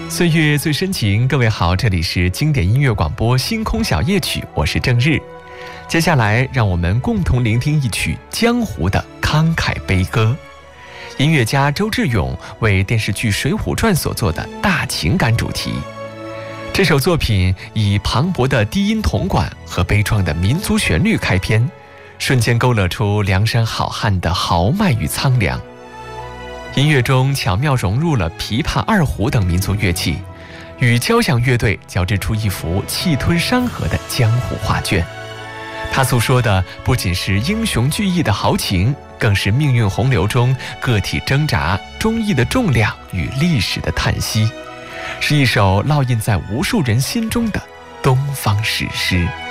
岁月最深情，各位好，这里是经典音乐广播星空小夜曲，我是郑日。接下来让我们共同聆听一曲江湖的慷慨悲歌。音乐家周志勇为电视剧《水浒传》所做的大情感主题。这首作品以磅礴的低音铜管和悲怆的民族旋律开篇，瞬间勾勒出梁山好汉的豪迈与苍凉。音乐中巧妙融入了琵琶、二胡等民族乐器，与交响乐队交织出一幅气吞山河的江湖画卷。它诉说的不仅是英雄聚义的豪情，更是命运洪流中个体挣扎、忠义的重量与历史的叹息，是一首烙印在无数人心中的东方史诗。